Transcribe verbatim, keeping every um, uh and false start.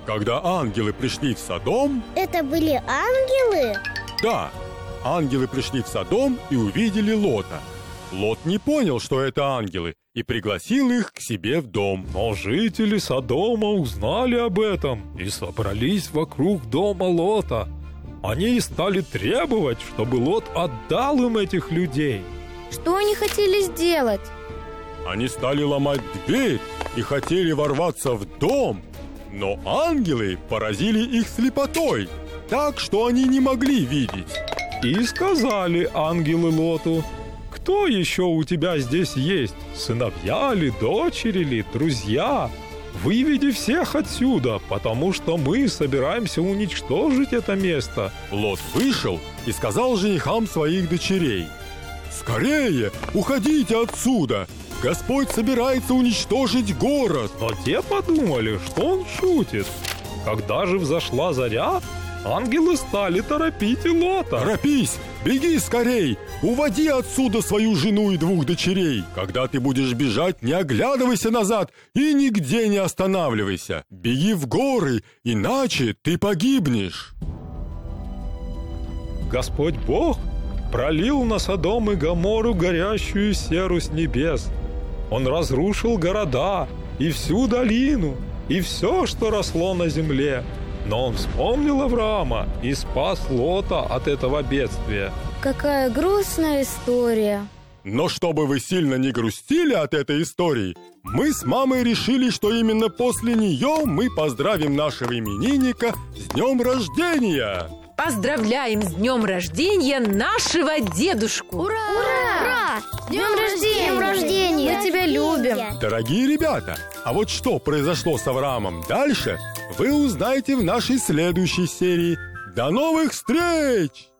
Когда ангелы пришли в Содом... Это были ангелы? Да, ангелы пришли в Содом и увидели Лота. Лот не понял, что это ангелы, и пригласил их к себе в дом. Но жители Содома узнали об этом и собрались вокруг дома Лота. Они стали требовать, чтобы Лот отдал им этих людей. Что они хотели сделать? Они стали ломать дверь и хотели ворваться в дом, но ангелы поразили их слепотой, так что они не могли видеть. И сказали ангелы Лоту: «Кто еще у тебя здесь есть? Сыновья ли, дочери ли, друзья? Выведи всех отсюда, потому что мы собираемся уничтожить это место». Лот вышел и сказал женихам своих дочерей: «Скорее, уходите отсюда! Господь собирается уничтожить город!» Но те подумали, что он шутит. Когда же взошла заря, ангелы стали торопить и Лота. «Торопись! Беги скорей! Уводи отсюда свою жену и двух дочерей! Когда ты будешь бежать, не оглядывайся назад и нигде не останавливайся! Беги в горы, иначе ты погибнешь!» Господь Бог пролил на Содом и Гоморру горящую серу с небес. Он разрушил города и всю долину, и все, что росло на земле. Но он вспомнил Авраама и спас Лота от этого бедствия. Какая грустная история. Но чтобы вы сильно не грустили от этой истории, мы с мамой решили, что именно после нее мы поздравим нашего именинника с днем рождения. Поздравляем с днем рождения нашего дедушку! Ура! Ура! С днем рождения! С днем рождения! Мы тебя любим! Дорогие ребята, а вот что произошло с Авраамом дальше, вы узнаете в нашей следующей серии. До новых встреч!